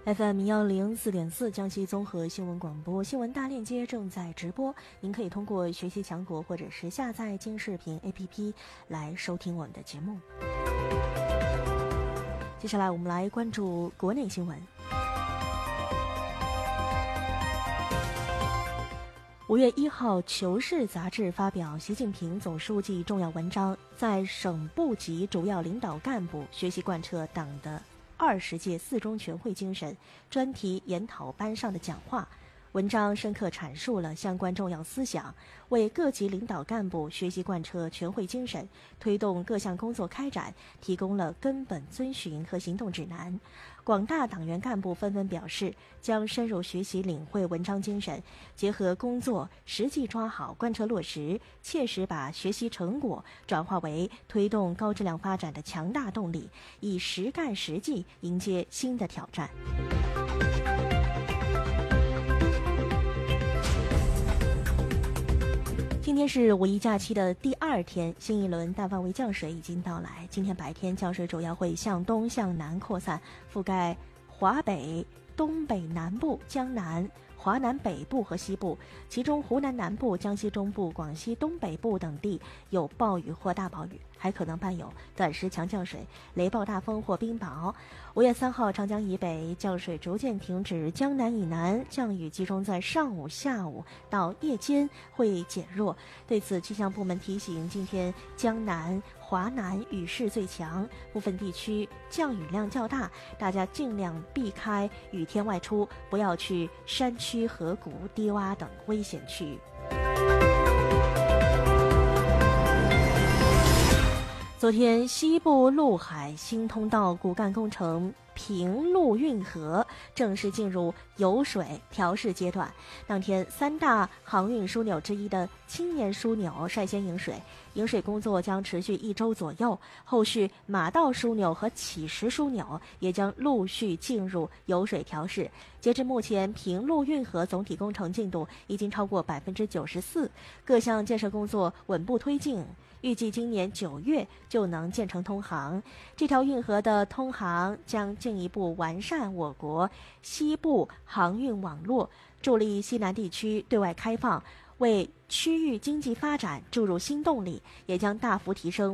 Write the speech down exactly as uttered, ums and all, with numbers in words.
F M 幺零四点四江西综合新闻广播，新闻大链接正在直播，您可以通过学习强国或者是下载金视频 A P P 来收听我们的节目。接下来我们来关注国内新闻。五月一号，《求是》杂志发表习近平总书记重要文章，在省部级主要领导干部学习贯彻党的二十届四中全会精神专题研讨班上的讲话。文章深刻阐述了相关重要思想，为各级领导干部学习贯彻全会精神，推动各项工作开展提供了根本遵循和行动指南。广大党员干部纷纷表示，将深入学习领会文章精神，结合工作实际抓好贯彻落实，切实把学习成果转化为推动高质量发展的强大动力，以实干实际迎接新的挑战。今天是五一假期的第二天，新一轮大范围降水已经到来。今天白天降水主要会向东向南扩散，覆盖华北、东北南部、江南、华南北部和西部，其中湖南南部、江西中部、广西东北部等地有暴雨或大暴雨，还可能伴有短时强降水、雷暴大风或冰雹。五月三号，长江以北降水逐渐停止，江南以南降雨集中在上午、下午到夜间会减弱。对此，气象部门提醒，今天江南、华南雨势最强，部分地区降雨量较大，大家尽量避开雨天外出，不要去山区、河谷、低洼等危险区域。昨天，西部陆海新通道骨干工程平陆运河正式进入油水调试阶段。当天，三大航运枢纽之一的青年枢纽率先引水，引水工作将持续一周左右。后续马道枢纽和乞石枢纽也将陆续进入油水调试。截至目前，平陆运河总体工程进度已经超过百分之九十四，各项建设工作稳步推进。预计今年九月就能建成通航。这条运河的通航将进一步完善我国西部航运网络，助力西南地区对外开放，为区域经济发展注入新动力，也将大幅提升